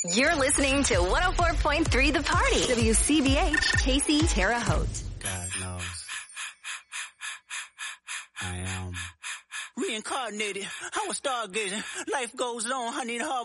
You're listening to 104.3 The Party. WCBH, Casey, Terre Haute. God knows. I am reincarnated. I was stargazing. Life goes on. I need a hard